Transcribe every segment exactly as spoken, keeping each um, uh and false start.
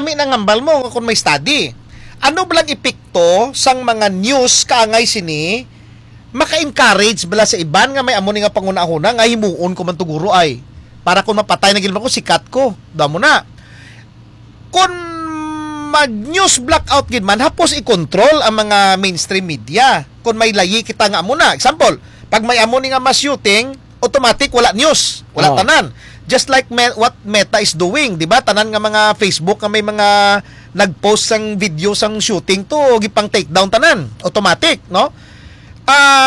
lami ng hambal mo kung may study. Ano balang epekto sang mga news kaangay sini maka-encourage bala sa iban nga may amo ni nga panguna-una nga himuon ko man tuguro ay para kung mapatay na gilman ko sikat ko. Damo na. Kung mag-news blackout gid man hapos i-control ang mga mainstream media. Kung may layi kita nga amo na. Example, pag may amo ni nga mass shooting, automatic wala news, wala oh. tanan. Just like me, what Meta is doing, di ba? Tanan nga mga Facebook nga may mga nag-post sang video sang shooting to, gipang take down tanan, automatic, no? Ah, uh,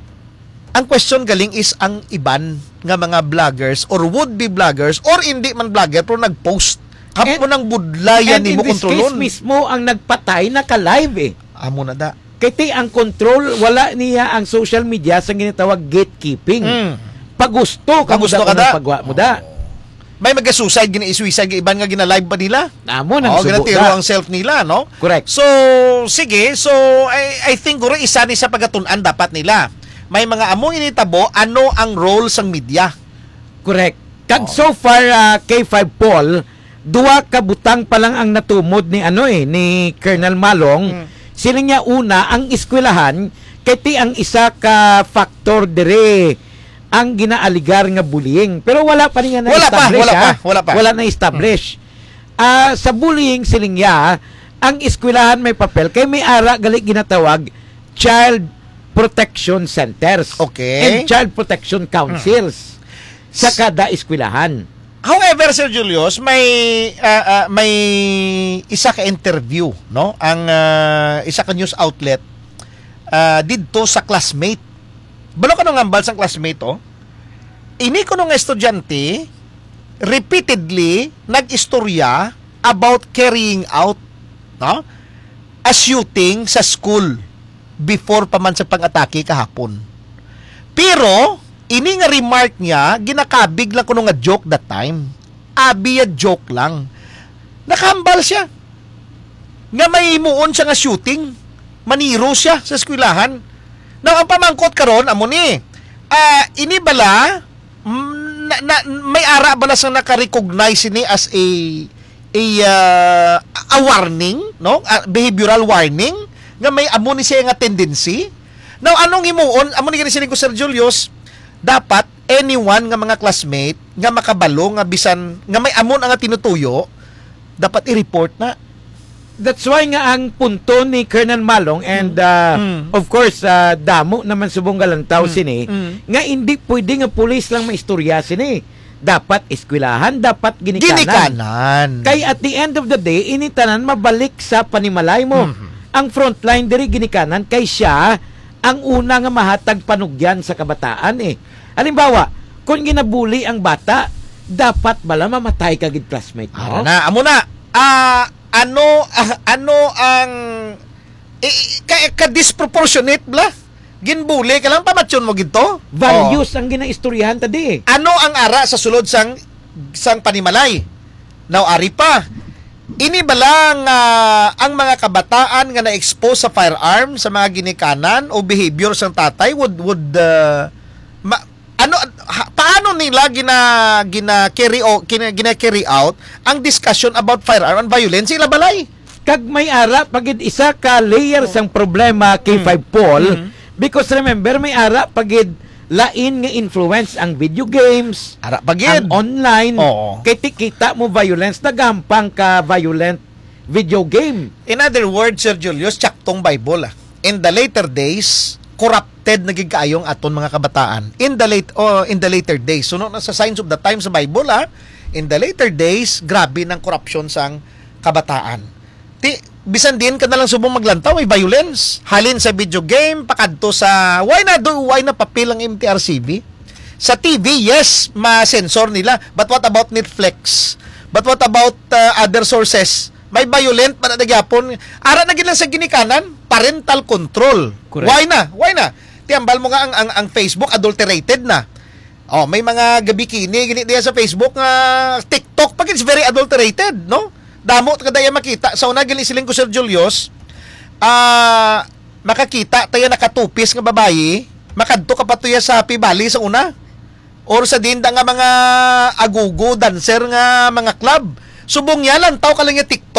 ang question galing is ang iban nga mga vloggers or would-be vloggers or hindi man vlogger pero nag-post. Hapo nang budlayan ni mo kontrolon. And in this case mismo ang nagpatay naka-live eh. Amo na da. Kaya ang control, wala niya ang social media sa ginatawag gatekeeping. Mm. Pagusto ka Pagusto ka da. Pagwa mo da. May mag-suicide, gina-suicide, iban nga gina-live ba nila? Amo nang oh, subo ginatiro ang self nila, no? Correct. So, sige. So, I, I think guro isa ni sa pagatunan dapat nila. May mga among initabo, ano ang role sang media? Correct. Kag oh. so far, uh, K five Paul, duwa ka butang pa lang ang natumod ni ano eh, ni Colonel Malong. Hmm. Sila niya una, ang eskwelahan, kaya ang isa ka factor dire ang ginaaligar nga bullying. Pero wala pa rin nga na-establish. Wala pa, wala pa, wala pa. Wala na-establish. Hmm. Uh, sa bullying, silingya, ang eskwelahan may papel, kaya may ara gali ginatawag Child Protection Centers. Okay. And Child Protection Councils. Hmm. Sa kada eskwelahan. However, Sir Julius, may uh, uh, may isa ka interview, no? Ang uh, isa ka news outlet uh, didto sa classmate. Balo ka nung ambal sa classmate, oh. Ini ko nung estudyante repeatedly nag-istorya about carrying out, no? A shooting sa school before pa man sa pang-atake kahapon. Pero ini nga remark niya, ginakabig lang ko nung nga joke that time. Abi ya joke lang. Nakahambal siya. Nga may imuon siya nga shooting. Maniro siya sa eskwelahan. Now, ang pamangkot karon amo ni, uh, ini bala, na, na, may ara bala sa naka-recognize ini as a a, uh, a warning, no? A behavioral warning, nga may amo ni siya nga tendency. Now, anong imuon? Amo ni gani ko Sir Julius, dapat anyone nga mga classmate nga makabalo nga bisan nga may amon ang tinutuyo dapat i-report na. That's why nga ang punto ni Colonel Malong and uh, mm. of course uh, damo naman subong galantaw mm. sini mm. nga hindi pwede nga pulis lang maistorya sini. Dapat eskwelahan, dapat ginikanan. Ginikanan. Kay at the end of the day initanan mabalik sa panimalay mo. Mm-hmm. Ang frontline diri ginikanan kay siya ang una nga mahatag panugyan sa kabataan eh. Halimbawa, kung ginabuli ang bata, dapat bala mamatay ka gid classmate mo. Ano na, amo na. Ah, uh, ano uh, ano ang eh, ka, ka disproportionate bla? Ginbuli ka lang pamatyon mo gito? Values oh. ang ginaistoryahan tadi. Ano ang ara sa sulod sang sang panimalay? Now ari pa. Ini balang uh, ang mga kabataan nga na-expose sa firearm sa mga ginikanan o behavior sang tatay would would uh, ma, ano ha, paano nila gina gina carry o gina, gina carry out ang discussion about firearm and violence ila balay? Kag may ara pagid isa ka layer sang problema K five mm. Paul mm-hmm. because remember may ara pagid lain nga influence ang video games, ara pagid ang online. Oo. Kay kita mo violence nagampang ka violent video game. In other words, Sir Julius, tsaktong Bible ah. In the later days, corrupted naging kaayong aton mga kabataan. In the late oh, in the later days. So no, sa signs of the times sa Bible ah, in the later days, grabe ng corruption sang kabataan. Ti bisan din ka na lang subong maglantaw may violence. Halin sa video game, pakadto sa why na do why na papel ang M T R C B? Sa T V, yes, ma-sensor nila. But what about Netflix? But what about uh, other sources? May violent pa na nagyapon. Ara na gid lang sa ginikanan, parental control. Correct. Why na? Why na? Tiambal mo nga ang, ang, ang Facebook adulterated na. Oh, may mga gabi kini gini diya sa Facebook nga uh, TikTok pag it's very adulterated, no? Damo kadaya makita sa una gili siling ko Sir Julius. Ah, uh, makakita tayo nakatupis nga babayi, makadto ka patuya sa Happy Valley sa una. Or sa dinda nga mga agugo dancer nga mga club. Subong yalan taw ka lang yung TikTok